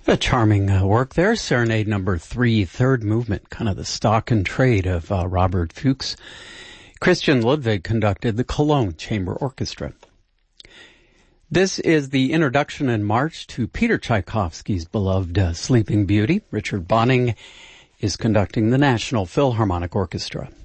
A charming work there, Serenade number 3, third movement, kind of the stock and trade of Robert Fuchs. Christian Ludwig conducted the Cologne Chamber Orchestra. This is the introduction and march to Peter Tchaikovsky's beloved Sleeping Beauty. Richard Bonning is conducting the National Philharmonic Orchestra.